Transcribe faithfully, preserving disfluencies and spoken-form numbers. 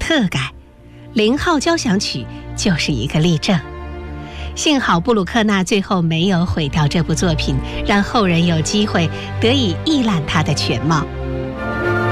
特改，零号交响曲就是一个例证。幸好布鲁克纳最后没有毁掉这部作品，让后人有机会得以一览它的全貌。